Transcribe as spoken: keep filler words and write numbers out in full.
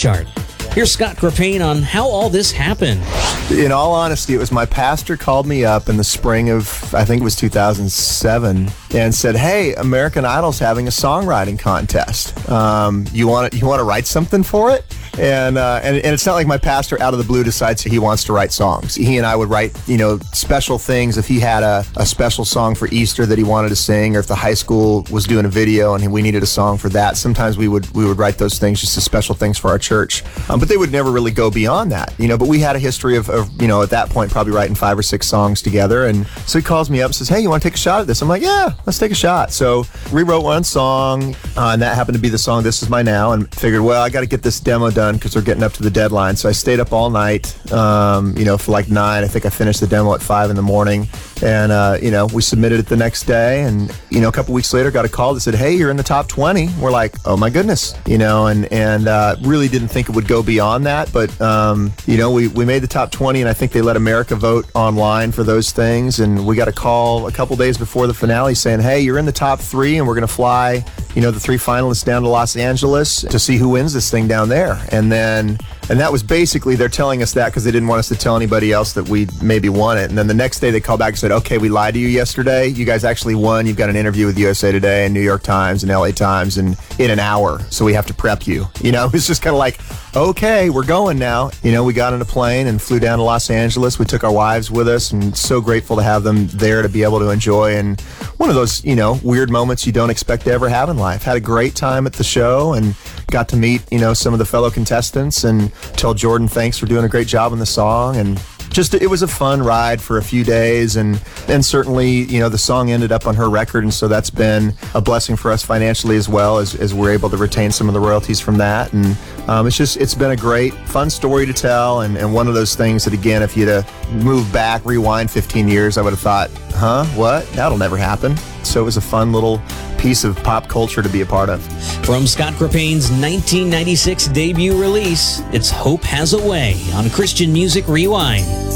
chart. Here's Scott Grapane on how all this happened. In all honesty, it was my pastor called me up in the spring of, I think it was two thousand seven, and said, "Hey, American Idol's having a songwriting contest. Um, you want to, you want to write something for it?" And, uh, and and it's not like my pastor out of the blue decides he wants to write songs. He and I would write, you know, special things. If he had a, a special song for Easter that he wanted to sing, or if the high school was doing a video and we needed a song for that, sometimes we would we would write those things just as special things for our church. Um, but they would never really go beyond that, you know. But we had a history of, of, you know, at that point probably writing five or six songs together. And so he calls me up and says, "Hey, you want to take a shot at this?" I'm like, "Yeah, let's take a shot." So rewrote one song, uh, and that happened to be the song "This Is My Now," and figured, well, I got to get this demo done because we're getting up to the deadline. So I stayed up all night, um, you know, for like nine. I think I finished the demo at five in the morning. And, uh, you know, we submitted it the next day. And, you know, a couple weeks later, got a call that said, "Hey, you're in the top twenty. We're like, "Oh, my goodness," you know, and, and uh, really didn't think it would go beyond that. But, um, you know, we, we made the top twenty, and I think they let America vote online for those things. And we got a call a couple days before the finale saying, "Hey, you're in the top three, and we're going to fly, you know, the three finalists down to Los Angeles to see who wins this thing down there." And then, and that was basically, they're telling us that because they didn't want us to tell anybody else that we maybe won it. And then the next day they called back and said, "Okay, we lied to you yesterday. You guys actually won. You've got an interview with U S A Today and New York Times and L A Times and in an hour. So we have to prep you." You know, it's just kind of like, okay, we're going now. You know, we got on a plane and flew down to Los Angeles. We took our wives with us, and so grateful to have them there to be able to enjoy. And one of those, you know, weird moments you don't expect to ever have in life. Had a great time at the show and got to meet, you know, some of the fellow contestants and tell Jordan thanks for doing a great job on the song. And just, it was a fun ride for a few days, and and certainly, you know, the song ended up on her record, and so that's been a blessing for us financially as well, as, as we're able to retain some of the royalties from that. And um, it's just, it's been a great, fun story to tell, and, and one of those things that, again, if you'd have moved back, rewind fifteen years, I would have thought, huh, what? That'll never happen. So it was a fun little piece of pop culture to be a part of. From Scott Grapane's nineteen ninety-six debut release, it's Hope Has a Way on Christian Music Rewind.